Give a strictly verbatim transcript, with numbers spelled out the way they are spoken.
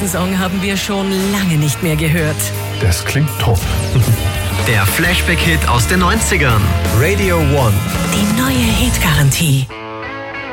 Diesen Song haben wir schon lange nicht mehr gehört. Das klingt top. Der Flashback-Hit aus den neunzigern. Radio One. Die neue Hitgarantie.